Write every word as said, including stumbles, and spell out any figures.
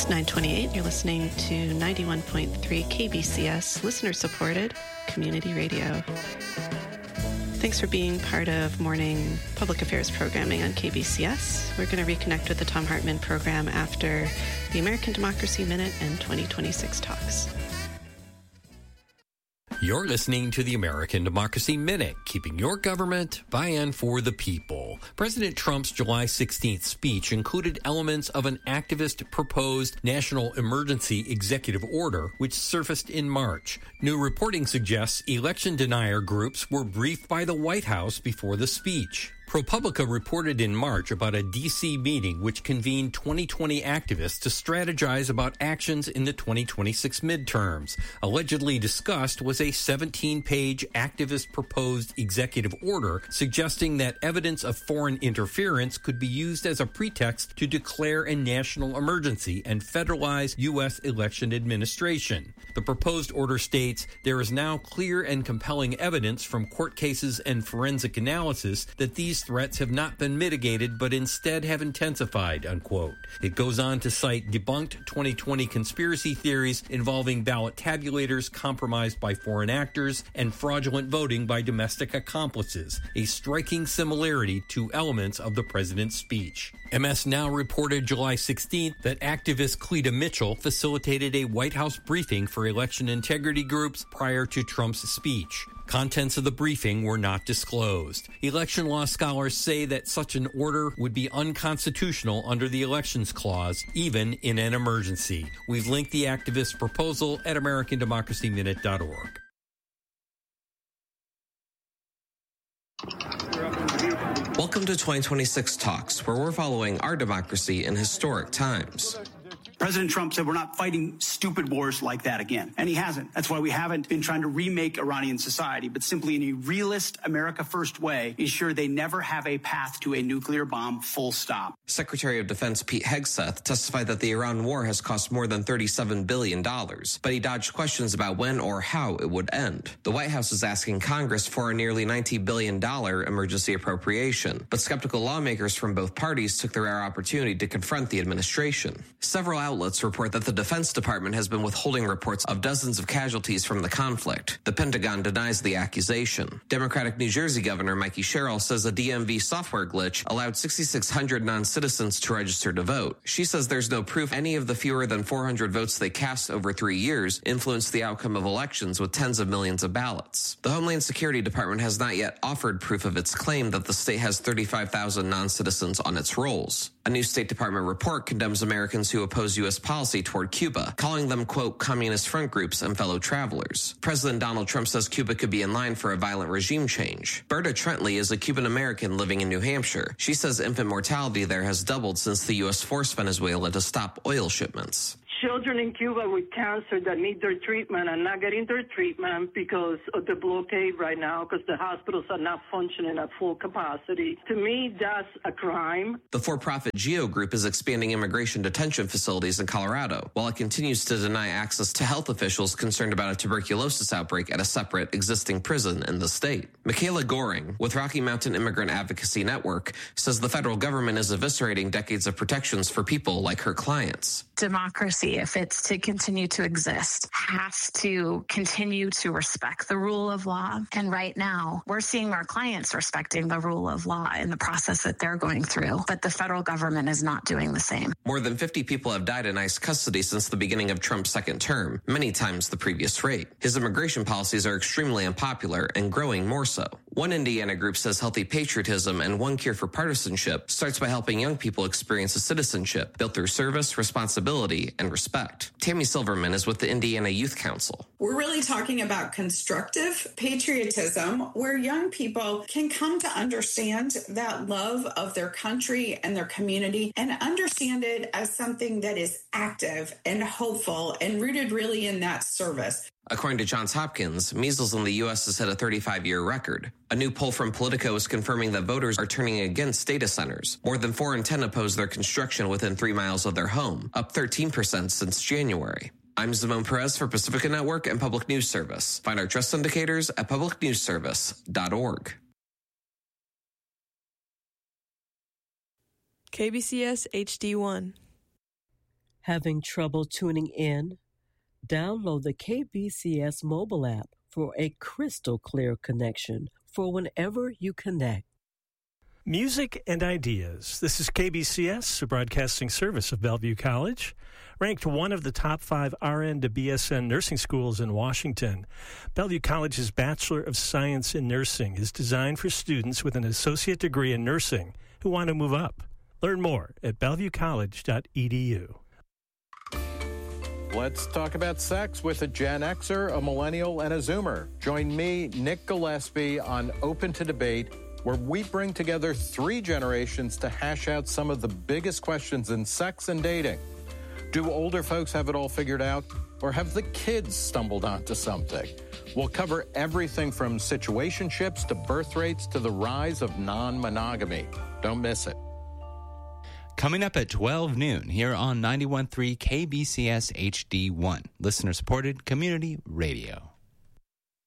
It's nine twenty-eight. You're listening to ninety-one point three K B C S, listener-supported community radio. Thanks for being part of morning public affairs programming on K B C S. We're going to reconnect with the Thom Hartmann program after the American Democracy Minute and twenty twenty-six talks. You're listening to the American Democracy Minute, keeping your government by and for the people. President Trump's July sixteenth speech included elements of an activist proposed national emergency executive order, which surfaced in March. New reporting suggests election denier groups were briefed by the White House before the speech. ProPublica reported in March about a D C meeting which convened twenty twenty activists to strategize about actions in the twenty twenty-six midterms. Allegedly discussed was a seventeen-page activist proposed executive order suggesting that evidence of foreign interference could be used as a pretext to declare a national emergency and federalize U S election administration. The proposed order states there is now clear and compelling evidence from court cases and forensic analysis that these threats have not been mitigated but instead have intensified, unquote. It goes on to cite debunked twenty twenty conspiracy theories involving ballot tabulators compromised by foreign actors and fraudulent voting by domestic accomplices, a striking similarity to elements of the president's speech. M S Now reported July sixteenth that activist Cleta Mitchell facilitated a White House briefing for election integrity groups prior to Trump's speech. Contents of the briefing were not disclosed. Election law scholars say that such an order would be unconstitutional under the Elections Clause, even in an emergency. We've linked the activist proposal at american democracy minute dot org. Welcome to twenty twenty-six Talks, where we're following our democracy in historic times. President Trump said we're not fighting stupid wars like that again, and he hasn't. That's why we haven't been trying to remake Iranian society, but simply in a realist, America First way, ensure they never have a path to a nuclear bomb, full stop. Secretary of Defense Pete Hegseth testified that the Iran war has cost more than thirty-seven billion dollars, but he dodged questions about when or how it would end. The White House is asking Congress for a nearly ninety billion dollars emergency appropriation, but skeptical lawmakers from both parties took the rare opportunity to confront the administration. Several outlets report that the Defense Department has been withholding reports of dozens of casualties from the conflict. The Pentagon denies the accusation. Democratic New Jersey Governor Mikey Sherrill says a D M V software glitch allowed six thousand six hundred non-citizens to register to vote. She says there's no proof any of the fewer than four hundred votes they cast over three years influenced the outcome of elections with tens of millions of ballots. The Homeland Security Department has not yet offered proof of its claim that the state has thirty-five thousand non-citizens on its rolls. A new State Department report condemns Americans who oppose U S policy toward Cuba, calling them, quote, communist front groups and fellow travelers. President Donald Trump says Cuba could be in line for a violent regime change. Berta Trentley is a Cuban-American living in New Hampshire. She says infant mortality there has doubled since the U S forced Venezuela to stop oil shipments. Children in Cuba with cancer that need their treatment are not getting their treatment because of the blockade right now, because the hospitals are not functioning at full capacity. To me, that's a crime. The for-profit GEO Group is expanding immigration detention facilities in Colorado, while it continues to deny access to health officials concerned about a tuberculosis outbreak at a separate existing prison in the state. Michaela Goring, with Rocky Mountain Immigrant Advocacy Network, says the federal government is eviscerating decades of protections for people like her clients. Democracy, if it's to continue to exist, has to continue to respect the rule of law. And right now, we're seeing our clients respecting the rule of law in the process that they're going through, but the federal government is not doing the same. More than fifty people have died in ICE custody since the beginning of Trump's second term, many times the previous rate. His immigration policies are extremely unpopular and growing more so. One Indiana group says healthy patriotism and one cure for partisanship starts by helping young people experience a citizenship built through service, responsibility, and respect. Tammy Silverman is with the Indiana Youth Council. We're really talking about constructive patriotism, where young people can come to understand that love of their country and their community and understand it as something that is active and hopeful and rooted really in that service. According to Johns Hopkins, measles in the U S has hit a thirty-five-year record. A new poll from Politico is confirming that voters are turning against data centers. More than four in ten oppose their construction within three miles of their home, up thirteen percent since January. I'm Zimone Perez for Pacifica Network and Public News Service. Find our trust indicators at public news service dot org. K B C S H D one. Having trouble tuning in? Download the K B C S mobile app for a crystal clear connection for whenever you connect. Music and ideas. This is K B C S, a broadcasting service of Bellevue College, ranked one of the top five R N to B S N nursing schools in Washington. Bellevue College's Bachelor of Science in Nursing is designed for students with an associate degree in nursing who want to move up. Learn more at bellevue college dot e d u. Let's talk about sex with a Gen Xer, a millennial, and a Zoomer. Join me, Nick Gillespie, on Open to Debate, where we bring together three generations to hash out some of the biggest questions in sex and dating. Do older folks have it all figured out, or have the kids stumbled onto something? We'll cover everything from situationships to birth rates to the rise of non-monogamy. Don't miss it. Coming up at twelve noon here on ninety-one point three K B C S H D one, listener-supported community radio.